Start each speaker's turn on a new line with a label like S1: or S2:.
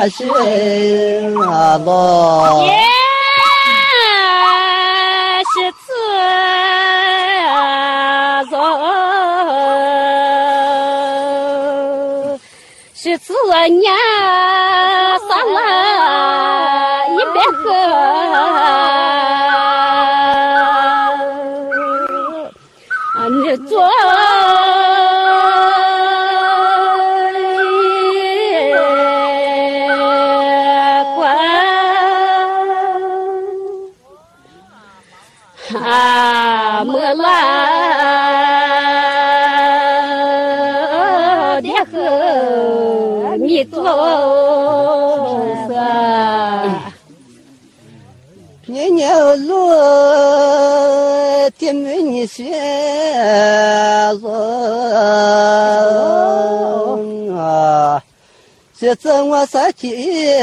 S1: 是罗。
S2: 也是自走，是自年上了100个。你做官没了的很，你做啥？
S1: 年年路的没你学了啊，这怎么啥起？